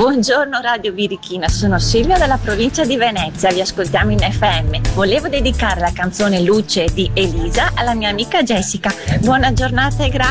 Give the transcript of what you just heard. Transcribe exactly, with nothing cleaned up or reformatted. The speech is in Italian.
Buongiorno Radio Birichina, sono Silvia dalla provincia di Venezia, vi ascoltiamo in F M. Volevo dedicare la canzone Luce di Elisa alla mia amica Jessica. Buona giornata e grazie.